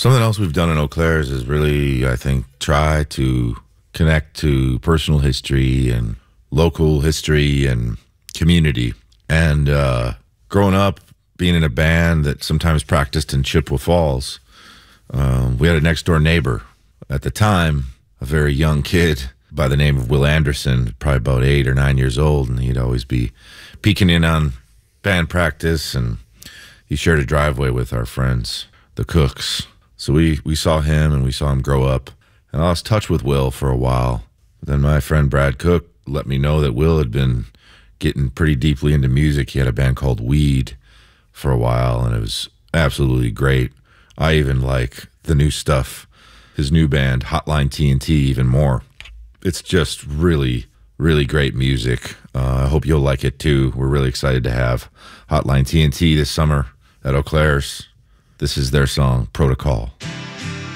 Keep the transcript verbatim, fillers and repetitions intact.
Something else we've done in Eau Claire's is really, I think, try to connect to personal history and local history and community. And uh, growing up, being in a band that sometimes practiced in Chippewa Falls, um, we had a next-door neighbor. At the time, a very young kid by the name of Will Anderson, probably about eight or nine years old, and he'd always be peeking in on band practice, and he shared a driveway with our friends, the Cooks. So we, we saw him, and we saw him grow up. And I lost touch with Will for a while. But then my friend Brad Cook let me know that Will had been getting pretty deeply into music. He had a band called Weed for a while, and it was absolutely great. I even like the new stuff, his new band, Hotline T N T, even more. It's just really, really great music. Uh, I hope you'll like it too. We're really excited to have Hotline T N T this summer at Eau Claire's. This is their song, Protocol.